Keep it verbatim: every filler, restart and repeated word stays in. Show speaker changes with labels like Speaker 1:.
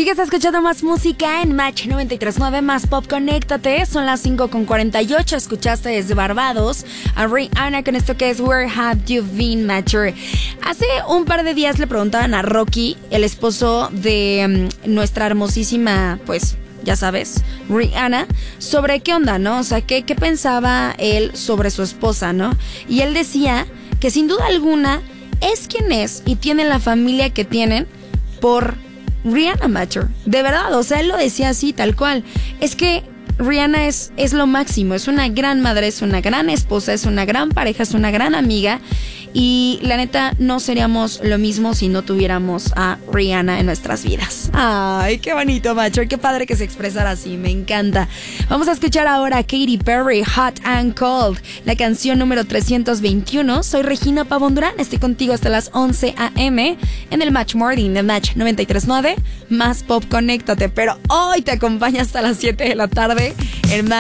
Speaker 1: Sigues escuchando más música en Match noventa y tres punto nueve, más pop, conéctate. Son las cinco con cuarenta y ocho. Escuchaste desde Barbados a Rihanna con esto que es Where Have You Been, Matcher. Hace un par de días le preguntaban a Rocky, el esposo de um, nuestra hermosísima, pues, ya sabes, Rihanna, sobre qué onda, ¿no? O sea, qué, qué pensaba él sobre su esposa, ¿no? Y él decía que sin duda alguna es quien es y tiene la familia que tienen por Rihanna, Matcher. De verdad, o sea, él lo decía así, tal cual. Es que Rihanna es, es lo máximo, es una gran madre, es una gran esposa, es una gran pareja, es una gran amiga. Y la neta, no seríamos lo mismo si no tuviéramos a Rihanna en nuestras vidas. Ay, qué bonito, Matcher, qué padre que se expresara así, me encanta. Vamos a escuchar ahora a Katy Perry, Hot and Cold, la canción número trescientos veintiuno. Soy Regina Pavón Durán, estoy contigo hasta las once a eme en el Match Morning de Match noventa y tres punto nueve, más pop, conéctate. Pero hoy te acompaña hasta las siete de la tarde en Match